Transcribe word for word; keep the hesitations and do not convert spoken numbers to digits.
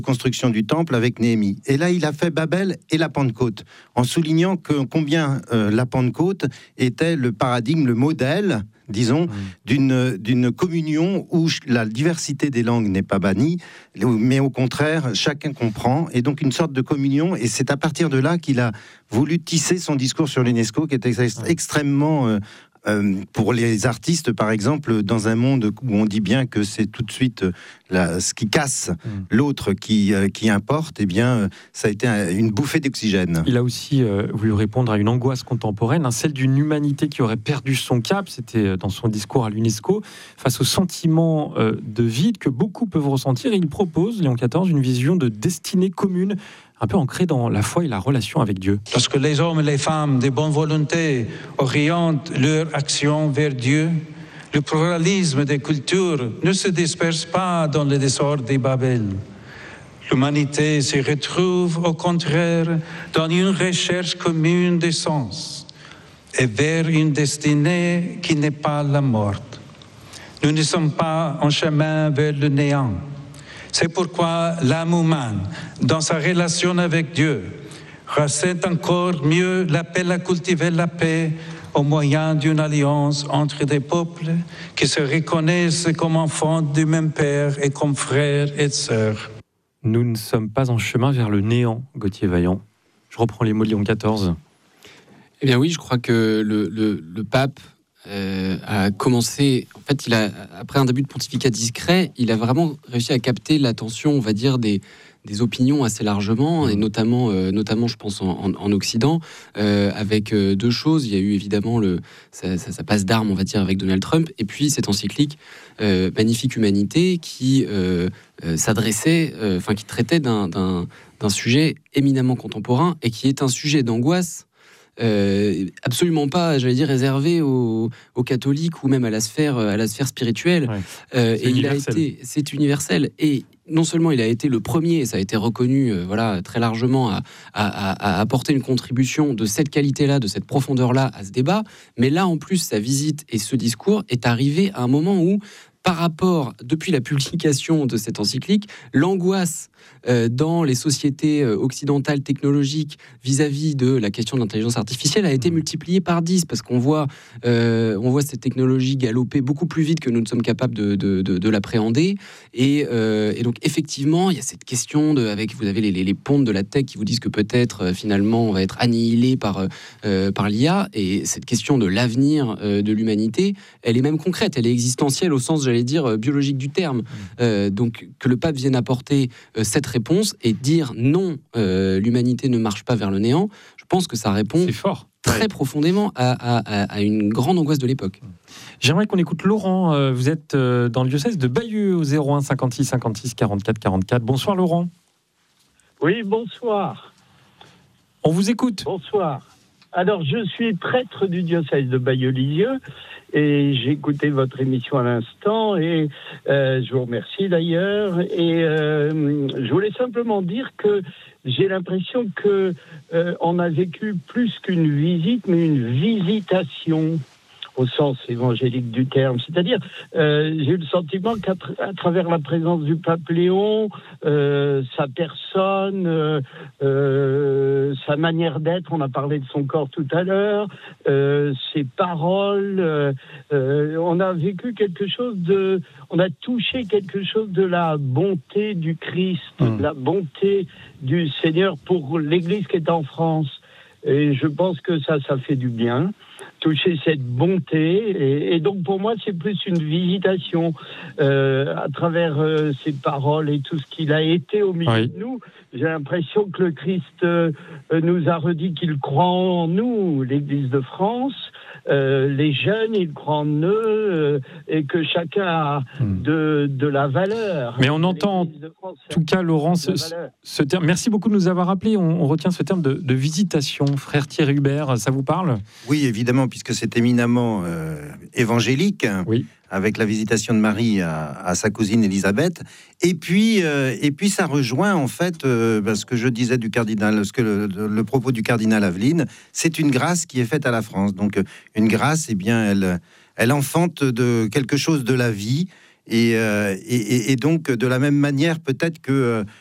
construction du temple avec Néhémie. Et là, il a fait Babel et la Pentecôte, en soulignant que combien euh, la Pentecôte était le paradigme, le modèle, disons, mmh. d'une, d'une communion où la diversité des langues n'est pas bannie, mais au contraire, chacun comprend, et donc une sorte de communion, et c'est à partir de là qu'il a voulu tisser son discours sur l'UNESCO, qui était ex- extrêmement... Euh, Euh, pour les artistes, par exemple, dans un monde où on dit bien que c'est tout de suite euh, la, ce qui casse mmh. l'autre qui, euh, qui importe, eh bien, euh, ça a été un, une bouffée d'oxygène. Il a aussi euh, voulu répondre à une angoisse contemporaine, hein, celle d'une humanité qui aurait perdu son cap. C'était dans son discours à l'UNESCO, face au sentiment euh, de vide que beaucoup peuvent ressentir. Et il propose, Léon quatorze, une vision de destinée commune, un peu ancré dans la foi et la relation avec Dieu. Lorsque les hommes et les femmes de bonne volonté orientent leur action vers Dieu, le pluralisme des cultures ne se disperse pas dans le désordre des Babel. L'humanité se retrouve au contraire dans une recherche commune de sens et vers une destinée qui n'est pas la mort. Nous ne sommes pas en chemin vers le néant. C'est pourquoi l'âme humaine, dans sa relation avec Dieu, ressent encore mieux l'appel à cultiver la paix au moyen d'une alliance entre des peuples qui se reconnaissent comme enfants du même Père et comme frères et sœurs. Nous ne sommes pas en chemin vers le néant, Gauthier Vaillant. Je reprends les mots de Léon quatorze. Eh bien oui, je crois que le, le, le pape Euh, a commencé, en fait, il a, après un début de pontificat discret, il a vraiment réussi à capter l'attention, on va dire, des, des opinions assez largement, et notamment, euh, notamment je pense, en, en, en Occident, euh, avec euh, deux choses. Il y a eu évidemment le, sa, sa, sa passe d'armes, on va dire, avec Donald Trump, et puis cette encyclique euh, Magnifique Humanité qui euh, euh, s'adressait, enfin, euh, qui traitait d'un, d'un, d'un sujet éminemment contemporain, et qui est un sujet d'angoisse Euh, absolument pas, j'allais dire, réservé aux, aux catholiques ou même à la sphère, à la sphère spirituelle. Ouais. Euh, et il a été, c'est universel. Et non seulement il a été le premier, et ça a été reconnu, euh, voilà, très largement, à, à, à apporter une contribution de cette qualité-là, de cette profondeur-là à ce débat, mais là, en plus, sa visite et ce discours est arrivé à un moment où, par rapport, depuis la publication de cette encyclique, l'angoisse euh, dans les sociétés euh, occidentales technologiques vis-à-vis de la question de l'intelligence artificielle a été multipliée par dix, parce qu'on voit, euh, on voit cette technologie galoper beaucoup plus vite que nous ne sommes capables de, de, de, de l'appréhender. Et, euh, et donc, effectivement, il y a cette question, de, avec, vous avez les, les, les pontes de la tech qui vous disent que peut-être, euh, finalement, on va être annihilé par, euh, par l'I A. Et cette question de l'avenir euh, de l'humanité, elle est même concrète, elle est existentielle au sens, j'allais dire, biologique du terme. Euh, donc, que le pape vienne apporter euh, cette réponse et dire non, euh, l'humanité ne marche pas vers le néant, je pense que ça répond C'est fort. très ouais. profondément à, à, à une grande angoisse de l'époque. J'aimerais qu'on écoute Laurent. Euh, vous êtes euh, dans le diocèse de Bayeux au zéro un cinquante-six cinquante-six quarante-quatre quarante-quatre. Bonsoir Laurent. Oui, bonsoir. On vous écoute. Bonsoir. Alors, je suis prêtre du diocèse de Bayeux-Lisieux et j'ai écouté votre émission à l'instant et euh, je vous remercie d'ailleurs. Et euh, je voulais simplement dire que j'ai l'impression que euh, on a vécu plus qu'une visite, mais une visitation au sens évangélique du terme. C'est-à-dire, euh, j'ai eu le sentiment qu'à tra- à travers la présence du pape Léon, euh, sa personne, euh, euh, sa manière d'être, on a parlé de son corps tout à l'heure, euh, ses paroles, euh, euh, on a vécu quelque chose de... On a touché quelque chose de la bonté du Christ, mmh. de la bonté du Seigneur pour l'Église qui est en France. Et je pense que ça, ça fait du bien, toucher cette bonté. Et, et donc, pour moi, c'est plus une visitation euh, à travers euh, ses paroles et tout ce qu'il a été au milieu oui. de nous. J'ai l'impression que le Christ euh, nous a redit qu'il croit en nous, l'Église de France. Euh, les jeunes, ils croient en eux euh, et que chacun a de, de la valeur. Mais on entend, en tout cas, Laurent, ce, ce terme. Merci beaucoup de nous avoir rappelé. On, on retient ce terme de, de visitation. Frère Thierry Hubert, ça vous parle ? Oui, évidemment, puisque c'est éminemment euh, évangélique. Oui. Avec la visitation de Marie à, à sa cousine Élisabeth, et puis euh, et puis ça rejoint en fait euh, ce que je disais du cardinal, ce que le, le propos du cardinal Aveline, c'est une grâce qui est faite à la France. Donc une grâce, eh bien, elle elle enfante de quelque chose de la vie. Et, euh, et, et donc, de la même manière, peut-être que